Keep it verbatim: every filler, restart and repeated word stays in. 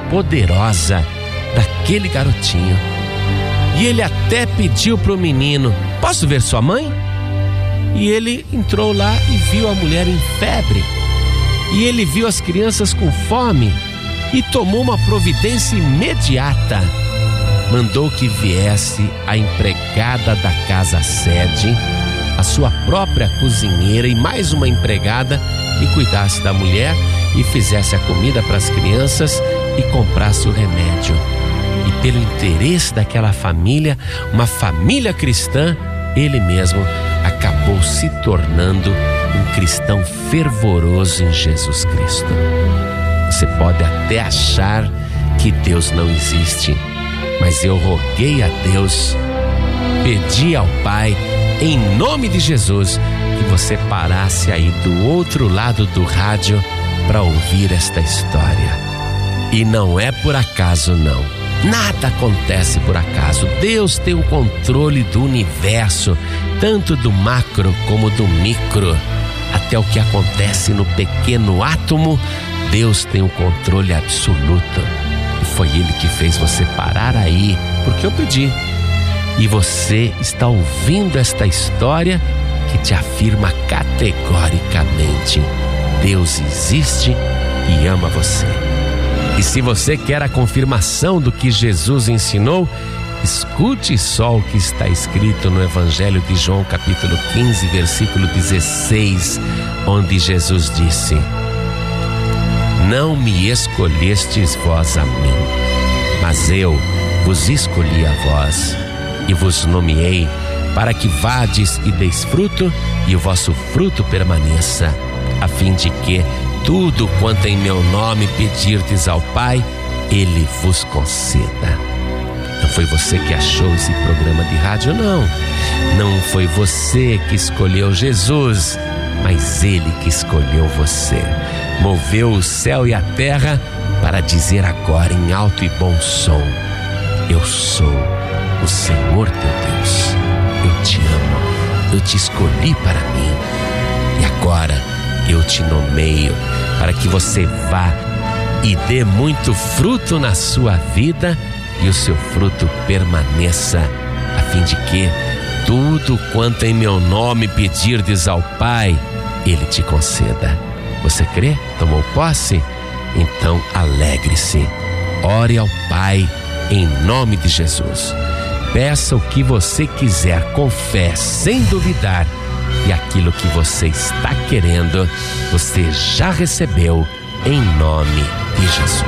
poderosa daquele garotinho. E ele até pediu pro menino: posso ver sua mãe? E ele entrou lá e viu a mulher em febre. E ele viu as crianças com fome e tomou uma providência imediata. Mandou que viesse a empregada da casa sede, a sua própria cozinheira e mais uma empregada, e cuidasse da mulher e fizesse a comida para as crianças e comprasse o remédio. E pelo interesse daquela família, uma família cristã, ele mesmo acabou se tornando um cristão fervoroso em Jesus Cristo. Você pode até achar que Deus não existe, mas eu roguei a Deus, pedi ao Pai, em nome de Jesus, que você parasse aí do outro lado do rádio para ouvir esta história. E não é por acaso não. Nada acontece por acaso. Deus tem o controle do universo, tanto do macro como do micro. Até o que acontece no pequeno átomo, Deus tem o controle absoluto. E foi Ele que fez você parar aí, porque eu pedi. E você está ouvindo esta história que te afirma categoricamente: Deus existe e ama você. E se você quer a confirmação do que Jesus ensinou, escute só o que está escrito no Evangelho de João, capítulo quinze, versículo dezesseis, onde Jesus disse: não me escolhestes vós a mim, mas eu vos escolhi a vós e vos nomeei para que vades e deis fruto e o vosso fruto permaneça, a fim de que tudo quanto em meu nome pedirdes ao Pai, Ele vos conceda. Não foi você que achou esse programa de rádio, não. Não foi você que escolheu Jesus, mas Ele que escolheu você. Moveu o céu e a terra para dizer agora em alto e bom som: eu sou o Senhor teu Deus. Eu te amo, eu te escolhi para mim. E agora eu te nomeio para que você vá e dê muito fruto na sua vida e o seu fruto permaneça, a fim de que tudo quanto em meu nome pedirdes ao Pai, Ele te conceda. Você crê? Tomou posse? Então alegre-se. Ore ao Pai em nome de Jesus. Peça o que você quiser com fé, sem duvidar. E aquilo que você está querendo, você já recebeu em nome de Jesus.